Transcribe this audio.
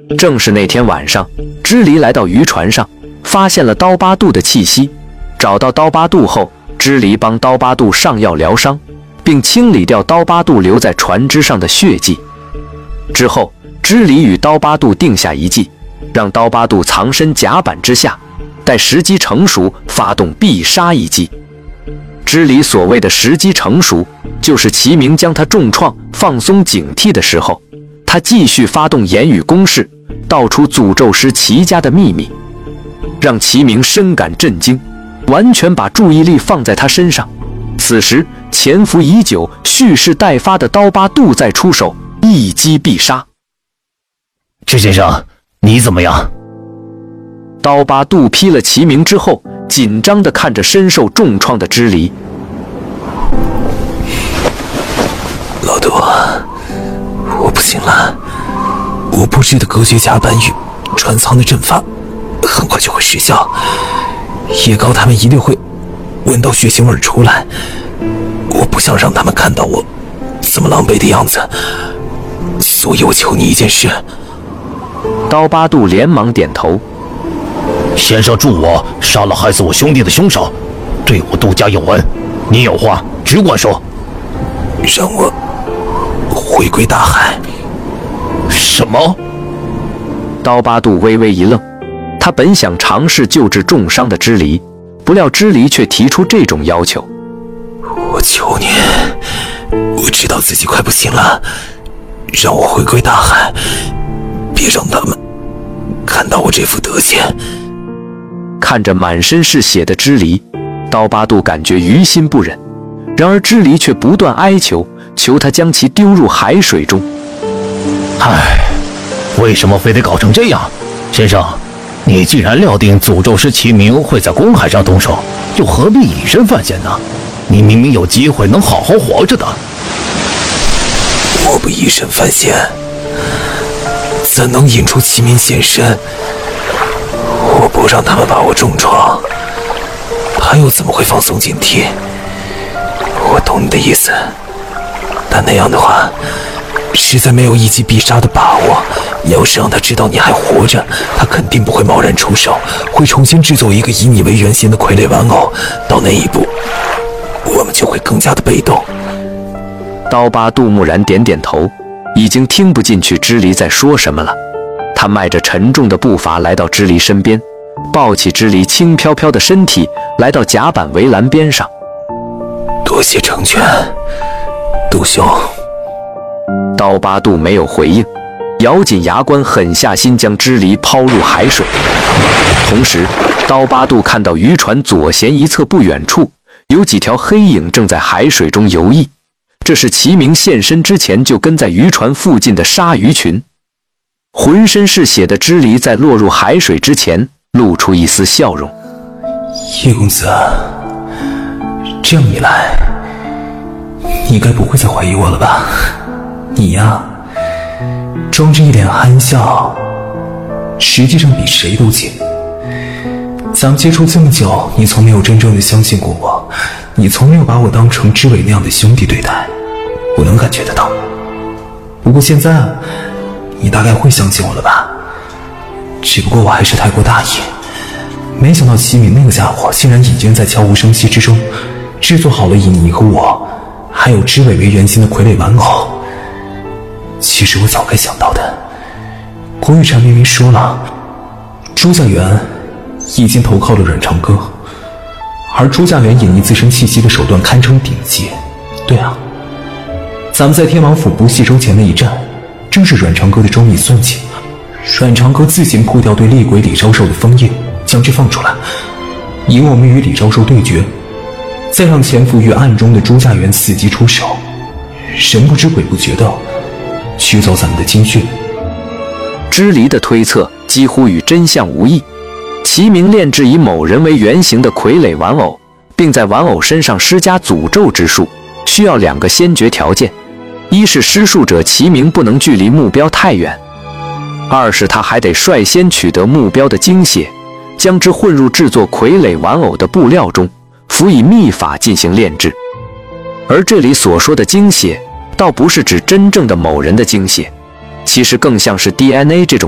正是那天晚上，支离来到渔船上，发现了刀疤肚的气息。找到刀疤肚后，支离帮刀疤肚上药疗伤，并清理掉刀疤肚留在船只上的血迹。之后，支离与刀疤肚定下一计，让刀疤肚藏身甲板之下，待时机成熟，发动必杀一击。支离所谓的时机成熟，就是齐明将他重创、放松警惕的时候，他继续发动言语攻势，道出诅咒师齐家的秘密，让齐明深感震惊，完全把注意力放在他身上。此时，潜伏已久、蓄势待发的刀疤肚再出手，一击必杀。 支先生，你怎么样？ 刀疤肚劈了齐明之后，紧张地看着身受重创的支离。 老杜，我不行了，我布置的隔绝甲板与船舱的阵法很快就会失效，叶高他们一定会闻到血腥味出来，我不想让他们看到我这么狼狈的样子，所以我求你一件事。 刀疤肚连忙点头。 先生助我杀了害死我兄弟的凶手，对我杜家有恩，你有话只管说。 让我回归大海。 什么？ 刀疤肚微微一愣，他本想尝试救治重伤的支离，不料支离却提出这种要求。 我求你，我知道自己快不行了，让我回归大海，别让他们看到我这副德行。 看着满身是血的支离，刀疤肚感觉于心不忍，然而支离却不断哀求，求他将其丢入海水中。 唉，为什么非得搞成这样？先生，你既然料定诅咒师齐明会在公海上动手，又何必以身犯险呢？你明明有机会能好好活着的。 我不以身犯险，怎能引出齐明现身？我不让他们把我重创，他又怎么会放松警惕？我懂你的意思，但那样的话，实在没有一击必杀的把握。要是让他知道你还活着，他肯定不会贸然出手，会重新制作一个以你为原型的傀儡玩偶。到那一步，我们就会更加的被动。 刀疤肚木然点点头，已经听不进去支离在说什么了。他迈着沉重的步伐来到支离身边，抱起支离轻飘飘的身体，来到甲板围栏边上。 多谢成全，杜兄。 刀疤肚没有回应，咬紧牙关，狠下心将支离抛入海水。同时，刀疤肚看到渔船左舷一侧不远处有几条黑影正在海水中游弋，这是齐明现身之前就跟在渔船附近的鲨鱼群。浑身是血的支离在落入海水之前露出一丝笑容。 叶公子，这样一来，你该不会再怀疑我了吧？你呀，装着一脸憨笑，实际上比谁都精。咱们接触这么久，你从没有真正的相信过我，你从没有把我当成知伟那样的兄弟对待，我能感觉得到。不过现在，你大概会相信我了吧？只不过我还是太过大意，没想到齐敏那个家伙竟然已经在悄无声息之中制作好了以你和我还有知伟为原型的傀儡玩偶。其实我早该想到的，国玉禅明明说了，朱家元已经投靠了阮长歌，而朱家元隐匿自身气息的手段堪称顶级。对啊，咱们在天王府不系收前的一战，正是阮长歌的周密算计。阮长歌自行扑掉对厉鬼李昭寿的封印，将之放出来，以我们与李昭寿对决，再让潜伏于暗中的朱家元伺机出手，神不知鬼不觉的取走咱们的金血。 支离的推测几乎与真相无异。齐明炼制以某人为原型的傀儡玩偶，并在玩偶身上施加诅咒之术，需要2个先决条件：一是施术者齐明不能距离目标太远；二是他还得率先取得目标的精血，将之混入制作傀儡玩偶的布料中，辅以秘法进行炼制。而这里所说的精血，倒不是指真正的某人的精血，其实更像是 DNA 这种